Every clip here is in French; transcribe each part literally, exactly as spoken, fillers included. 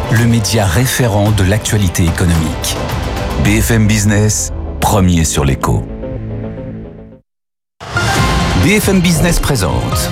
le média référent de l'actualité économique. B F M Business, premier sur l'écho. B F M Business présente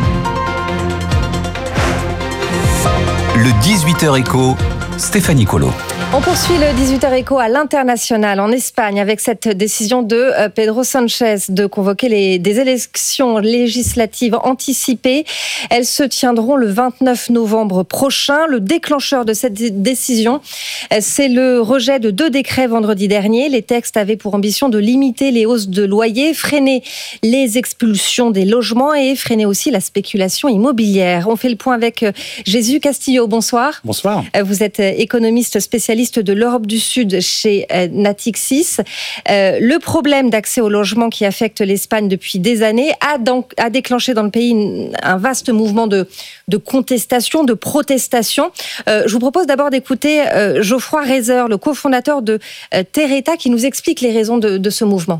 le dix-huit heures Écho, Stéphanie Colo. On poursuit le dix-huit heures Écho à l'international, en Espagne, avec cette décision de Pedro Sánchez de convoquer les, des élections législatives anticipées. Elles se tiendront le vingt-neuf novembre prochain. Le déclencheur de cette décision, c'est le rejet de deux décrets vendredi dernier. Les textes avaient pour ambition de limiter les hausses de loyers, freiner les expulsions des logements et freiner aussi la spéculation immobilière. On fait le point avec Jesús Castillo. Bonsoir. Bonsoir. Vous êtes économiste spécialiste de l'Europe du Sud chez Natixis. Euh, le problème d'accès au logement qui affecte l'Espagne depuis des années a, donc, a déclenché dans le pays un vaste mouvement de, de contestation, de protestation. Euh, je vous propose d'abord d'écouter euh, Geoffroy Reiser, le cofondateur de euh, Terreta, qui nous explique les raisons de, de ce mouvement.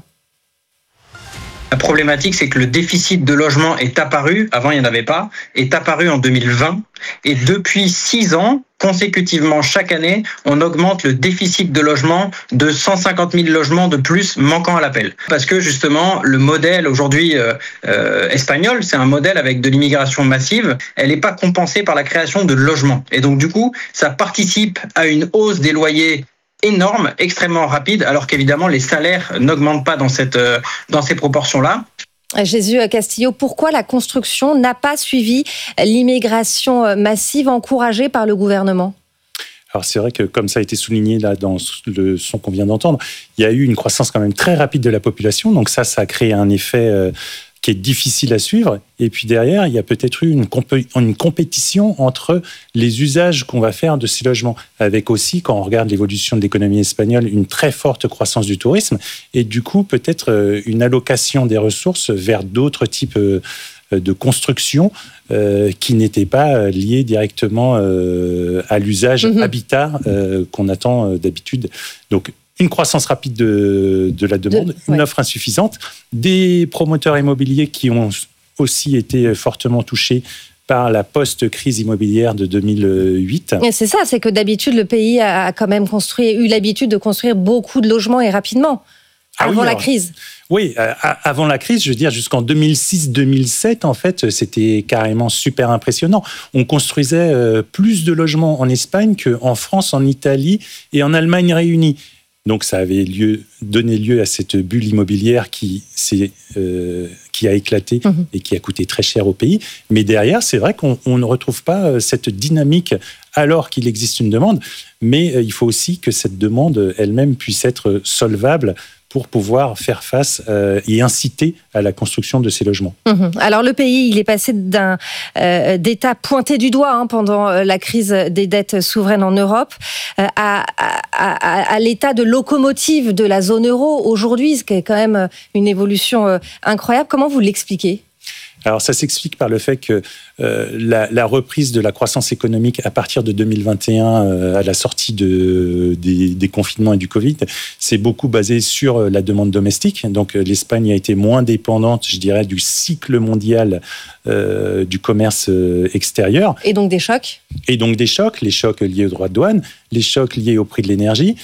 La problématique, c'est que le déficit de logement est apparu, avant il n'y en avait pas, est apparu en deux mille vingt. Et depuis six ans, consécutivement, chaque année, on augmente le déficit de logement de cent cinquante mille logements de plus manquant à l'appel. Parce que justement, le modèle aujourd'hui euh, euh, espagnol, c'est un modèle avec de l'immigration massive. Elle n'est pas compensée par la création de logements. Et donc du coup, ça participe à une hausse des loyers énorme, extrêmement rapide, alors qu'évidemment les salaires n'augmentent pas dans, cette, euh, dans ces proportions-là. Jesús Castillo, pourquoi la construction n'a pas suivi l'immigration massive encouragée par le gouvernement ? Alors c'est vrai que, comme ça a été souligné là dans le son qu'on vient d'entendre, il y a eu une croissance quand même très rapide de la population, donc ça, ça a créé un effet euh, qui est difficile à suivre. Et puis derrière, il y a peut-être eu une, comp- une compétition entre les usages qu'on va faire de ces logements, avec aussi, quand on regarde l'évolution de l'économie espagnole, une très forte croissance du tourisme, et du coup, peut-être une allocation des ressources vers d'autres types de construction euh, qui n'étaient pas liées directement euh, à l'usage mmh. habitat euh, qu'on attend euh, d'habitude. Donc, une croissance rapide de, de la demande, de, une ouais. offre insuffisante, des promoteurs immobiliers qui ont aussi été fortement touchés par la post-crise immobilière de deux mille huit. Et c'est ça, c'est que d'habitude, le pays a quand même construit, eu l'habitude de construire beaucoup de logements et rapidement, ah avant oui, la alors, crise. Oui, euh, avant la crise, je veux dire, jusqu'en deux mille six deux mille sept, en fait, c'était carrément super impressionnant. On construisait euh, plus de logements en Espagne qu'en France, en Italie et en Allemagne réunis. Donc, ça avait lieu, donné lieu à cette bulle immobilière qui, s'est, euh, qui a éclaté mmh. et qui a coûté très cher au pays. Mais derrière, c'est vrai qu'on on ne retrouve pas cette dynamique alors qu'il existe une demande. Mais il faut aussi que cette demande elle-même puisse être solvable pour pouvoir faire face euh, et inciter à la construction de ces logements. Mmh. Alors le pays, il est passé d'un euh, d'état pointé du doigt hein, pendant la crise des dettes souveraines en Europe euh, à, à, à, à l'état de locomotive de la zone euro aujourd'hui, ce qui est quand même une évolution euh, incroyable. Comment vous l'expliquez ? Alors, ça s'explique par le fait que euh, la, la reprise de la croissance économique à partir de deux mille vingt et un, euh, à la sortie de, des, des confinements et du Covid, c'est beaucoup basé sur la demande domestique. Donc, l'Espagne a été moins dépendante, je dirais, du cycle mondial euh, du commerce extérieur. Et donc des chocs ? Et donc des chocs, les chocs liés aux droits de douane, les chocs liés au prix de l'énergie.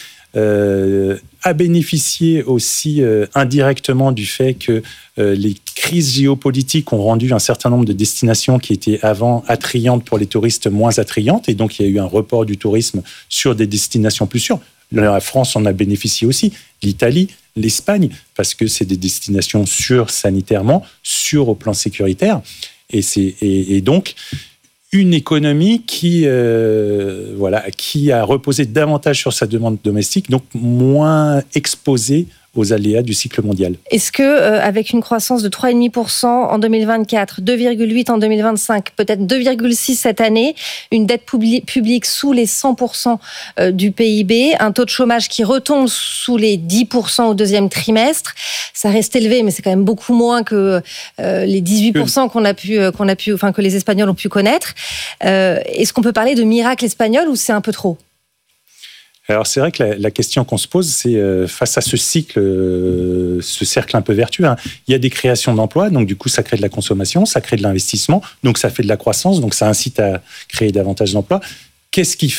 Euh, a bénéficié aussi euh, indirectement du fait que euh, les crises géopolitiques ont rendu un certain nombre de destinations qui étaient avant attrayantes pour les touristes moins attrayantes, et donc il y a eu un report du tourisme sur des destinations plus sûres. La France en a bénéficié aussi, l'Italie, l'Espagne, parce que c'est des destinations sûres sanitairement, sûres au plan sécuritaire, et, c'est, et, et donc une économie qui, euh, voilà, qui a reposé davantage sur sa demande domestique, donc moins exposée aux aléas du cycle mondial. Est-ce que, euh, avec une croissance de trois virgule cinq pour cent en deux mille vingt-quatre, deux virgule huit pour cent en deux mille vingt-cinq, peut-être deux virgule six pour cent cette année, une dette publi- publique sous les cent pour cent du P I B, un taux de chômage qui retombe sous les dix pour cent au deuxième trimestre, ça reste élevé, mais c'est quand même beaucoup moins que euh, les dix-huit pour cent qu'on a pu, qu'on a pu, enfin que les Espagnols ont pu connaître. Euh, est-ce qu'on peut parler de miracle espagnol ou c'est un peu trop ? Alors c'est vrai que la, la question qu'on se pose, c'est euh, face à ce cycle, euh, ce cercle un peu vertueux, hein, il y a des créations d'emplois, donc du coup ça crée de la consommation, ça crée de l'investissement, donc ça fait de la croissance, donc ça incite à créer davantage d'emplois. Qu'est-ce qui